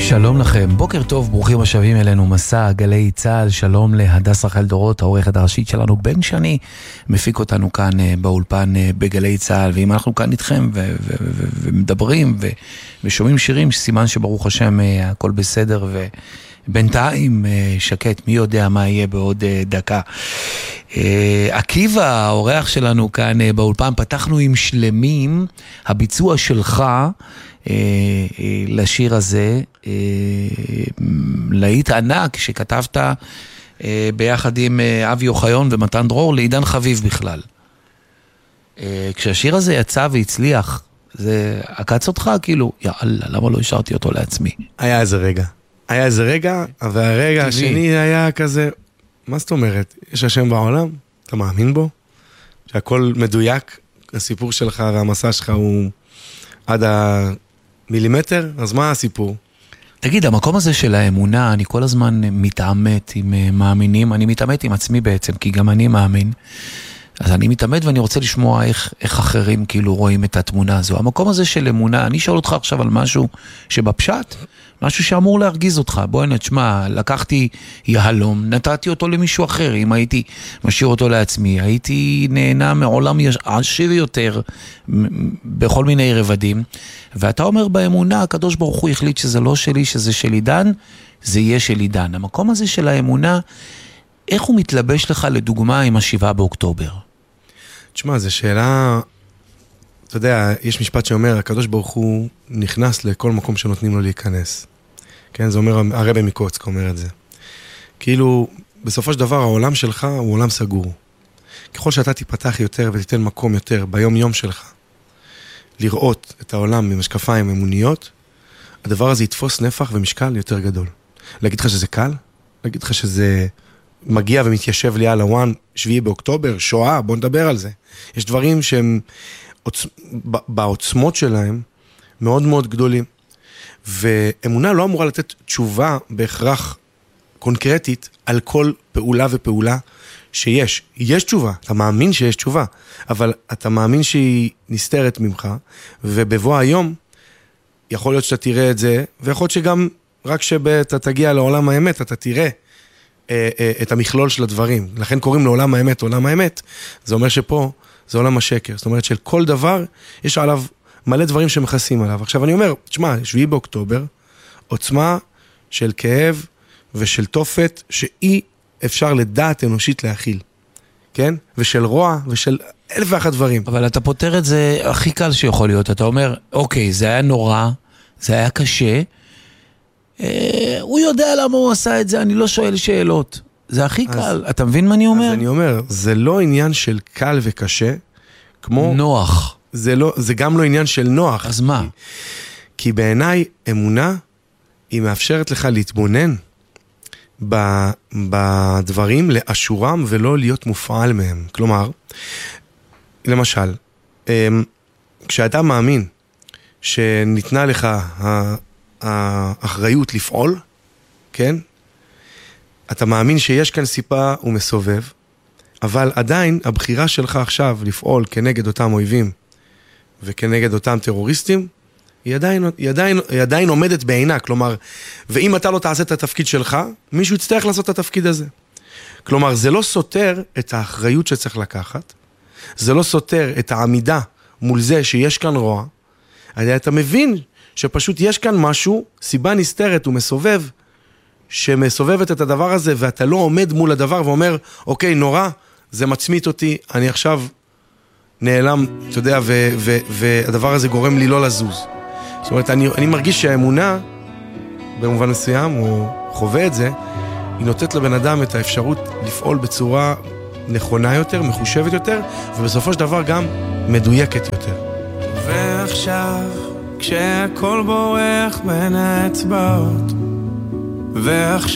שלום לכם, בוקר טוב, ברוכים השבים אלינו, מסע גלי צהל. שלום להדס רחל דורות, העורכת הראשית שלנו, בן שני, מפיק אותנו כאן באולפן בגלי צהל. ואם אנחנו כאן איתכם ומדברים ושומעים שירים, סימן שברוך השם הכל בסדר, ובינתיים שקט, מי יודע מה יהיה בעוד דקה. עקיבא, האורח שלנו כאן באולפן, פתחנו עם שלמים, הביצוע שלך לשיר הזה, להיט ענק שכתבת ביחד עם אבי אוחיון ומתן דרור לעידן חביב בכלל. כשהשיר הזה יצא והצליח, זה עקץ אותך כאילו, יאללה, למה לא השארתי אותו לעצמי? היה איזה רגע, והרגע השני היה כזה, מה זאת אומרת? יש השם בעולם, אתה מאמין בו? שהכל מדויק, הסיפור שלך והמסע שלך הוא עד מילימטר, אז מה הסיפור? תגיד, המקום הזה של האמונה, אני כל הזמן מתעמת עם מאמינים, אני מתעמת עם עצמי בעצם, כי גם אני מאמין, אז אני מתעמת ואני רוצה לשמוע איך אחרים כאילו רואים את התמונה הזו. המקום הזה של אמונה, אני שואל אותך עכשיו על משהו שבפשט, משהו שאמור להרגיז אותך. בואי נשמע, לקחתי יהלום, נתתי אותו למישהו אחר, אם הייתי משאיר אותו לעצמי, הייתי נהנה מעולם עשיר יותר בכל מיני רבדים, ואתה אומר באמונה, הקדוש ברוך הוא החליט שזה לא שלי, שזה של עידן, זה יהיה של עידן. המקום הזה של האמונה, איך הוא מתלבש לך לדוגמה עם 7 באוקטובר? תשמע, זו שאלה, אתה יודע, יש משפט שאומר, הקדוש ברוך הוא נכנס לכל מקום שנותנים לו להיכנס. כן, זה אומר, הרבי מקוצק אומר את זה. כאילו, בסופו של דבר, העולם שלך הוא עולם סגור. ככל שאתה תיפתח יותר ותיתן מקום יותר ביום יום שלך, לראות את העולם במשקפיים אמוניות, הדבר הזה יתפוס נפח ומשקל יותר גדול. להגיד לך שזה קל? להגיד לך שזה מגיע ומתיישב לי על הוואן, 7 באוקטובר, שואה, בוא נדבר על זה. יש דברים שהם בעוצמות שלהם מאוד מאוד גדולים. ואמונה לא אמורה לתת תשובה בהכרח קונקרטית על כל פעולה ופעולה שיש. יש תשובה, אתה מאמין שיש תשובה, אבל אתה מאמין שהיא נסתרת ממך, ובבוא היום יכול להיות שאתה תראה את זה, ויכול להיות שגם רק שאתה תגיע לעולם האמת, אתה תראה את המכלול של הדברים. לכן קוראים לעולם האמת, עולם האמת. זה אומר שפה זה עולם השקר. זאת אומרת של כל דבר יש עליו מלא דברים שמכסים עליו. עכשיו אני אומר, תשמע, 7 באוקטובר, עוצמה של כאב ושל תופת שאי אפשר לדעת אנושית להכיל. כן? ושל רוע ושל 1,001 דברים. אבל אתה פותר את זה הכי קל שיכול להיות. אתה אומר, אוקיי, זה היה נורא, זה היה קשה, הוא יודע למה הוא עשה את זה, אני לא שואל שאלות. זה הכי קל, אתה מבין מה אני אומר? אז אני אומר, זה לא עניין של קל וקשה, כמו נוח. זה גם לא עניין של נוח. אז מה? כי בעיניי אמונה היא מאפשרת לך להתבונן בדברים לאשורם ולא להיות מופעל מהם. כלומר, למשל, כשאתה מאמין שניתנה לך האחריות לפעול, כן? אתה מאמין שיש כאן סיפה ומסובב, אבל עדיין הבחירה שלך עכשיו לפעול כנגד אותם אויבים וכנגד אותם טרוריסטים, היא עדיין עומדת בעינה. כלומר, ואם אתה לא תעשה את התפקיד שלך, מישהו יצטרך לעשות את התפקיד הזה. כלומר, זה לא סותר את האחריות שצריך לקחת, זה לא סותר את העמידה מול זה שיש כאן רוע, אתה מבין שפשוט יש כאן משהו, סיבה נסתרת ומסובב, שמסובבת את הדבר הזה, ואתה לא עומד מול הדבר ואומר, אוקיי, נורא, זה מצמית אותי, אני עכשיו נעלם, אתה יודע, והדבר הזה גורם לי לא לזוז. זאת אומרת, אני מרגיש שהאמונה, במובן מסוים, הוא חווה את זה, היא נותנת לבן אדם את האפשרות לפעול בצורה נכונה יותר, מחושבת יותר, ובסופו של דבר גם מדויקת יותר. ועכשיו, כשהכל בורח בין האצבעות, ועכשיו